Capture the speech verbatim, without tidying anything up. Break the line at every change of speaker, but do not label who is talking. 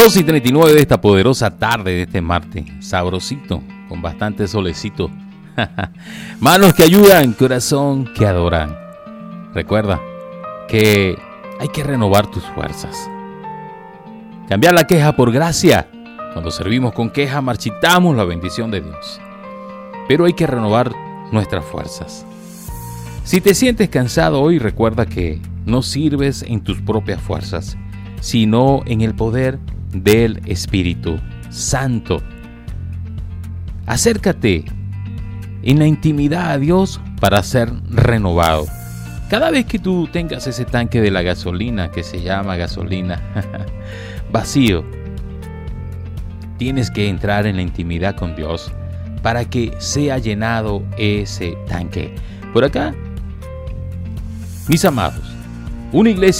dos y treinta y nueve de esta poderosa tarde de este martes, sabrosito, con bastante solecito. Manos que ayudan, corazón que adoran. Recuerda que hay que renovar tus fuerzas. Cambiar la queja por gracia. Cuando servimos con queja, marchitamos la bendición de Dios. Pero hay que renovar nuestras fuerzas. Si te sientes cansado hoy, recuerda que no sirves en tus propias fuerzas, sino en el poder del Espíritu Santo. Acércate en la intimidad a Dios para ser renovado. Cada vez que tú tengas ese tanque de la gasolina, que se llama gasolina, vacío, tienes que entrar en la intimidad con Dios para que sea llenado ese tanque. Por acá, mis amados, una iglesia